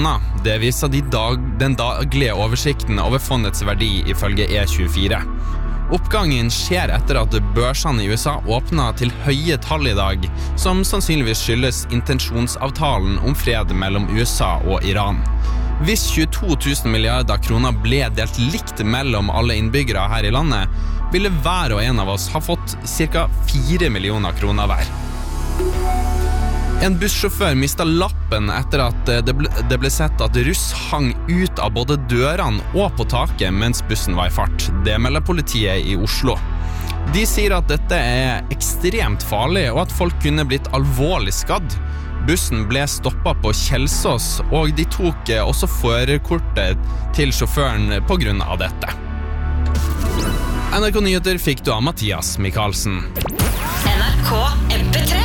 Det viser den daglige oversikten over fondets verdi ifølge E24. Oppgangen skjer etter at børsene i USA åpnet til høye tall i dag, som sannsynligvis skyldes intensjonsavtalen om fred mellom USA og Iran. Hvis 22 000 milliarder kroner ble delt likt mellom alle innbyggere her i landet, ville hver og en av oss ha fått ca. 4 millioner kroner hver. En bussjåfør mistet lappen etter at det ble sett at russ hang ut av både dørene og på taket mens bussen var i fart. Det melder politiet i Oslo. De sier at dette er ekstremt farlig og at folk kunne blitt alvorlig skadd. Bussen ble stoppet på Kjelsås, og de tok også førerkortet til sjåføren på grunn av dette. NRK Nyheter fikk du av Mathias Mikkelsen. NRK